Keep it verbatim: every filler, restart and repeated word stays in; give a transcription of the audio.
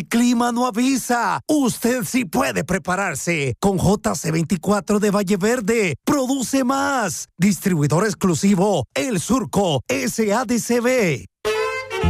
El clima no avisa. Usted sí puede prepararse. Con J C veinticuatro de Valle Verde, produce más. Distribuidor exclusivo, El Surco, S A D C B.